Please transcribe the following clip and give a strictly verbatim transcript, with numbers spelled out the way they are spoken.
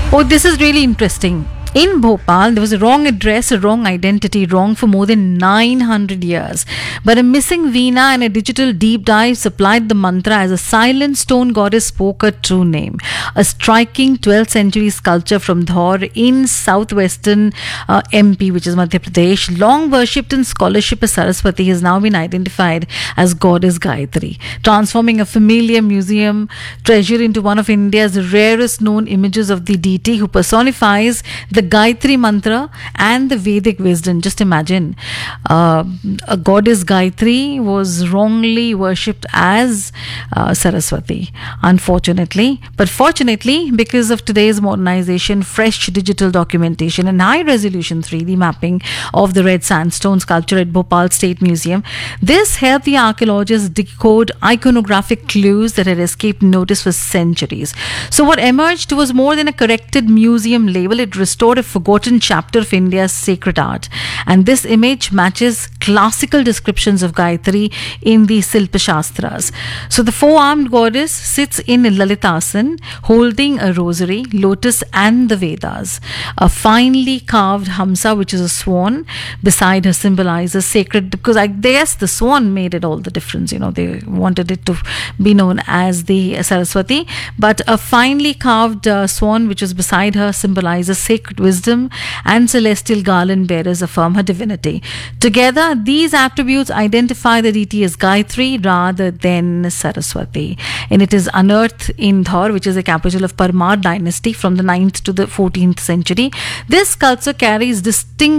Oh, this is really interesting. In Bhopal, there was a wrong address, a wrong identity, wrong for more than nine hundred years. But a missing Veena and a digital deep dive supplied the mantra as a silent stone goddess spoke her true name. A striking twelfth century sculpture from Dhor in southwestern uh, M P, which is Madhya Pradesh, long worshipped in scholarship as Saraswati, has now been identified as goddess Gayatri, transforming a familiar museum treasure into one of India's rarest known images of the deity who personifies the Gayatri mantra and the Vedic wisdom. Just imagine, uh, a goddess Gayatri was wrongly worshipped as uh, Saraswati, unfortunately. But fortunately, because of today's modernization, fresh digital documentation, and high resolution three D mapping of the red sandstone sculpture at Bhopal State Museum, this helped the archaeologists decode iconographic clues that had escaped notice for centuries. So, what emerged was more than a corrected museum label. It restored a forgotten chapter of India's sacred art. And this image matches classical descriptions of Gayatri in the Silpa Shastras. So the four-armed goddess sits in Lalitasan holding a rosary, lotus and the Vedas. A finely carved Hamsa, which is a swan, beside her symbolizes sacred, because I guess the swan made it all the difference. You know, they wanted it to be known as the Saraswati. But a finely carved uh, swan, which is beside her, symbolizes sacred wisdom, and celestial garland bearers affirm her divinity. Together, these attributes identify the deity as Gayatri rather than Saraswati. And it is unearthed in Dhor, which is the capital of Parmar dynasty from the ninth to the fourteenth century. This sculpture carries distinct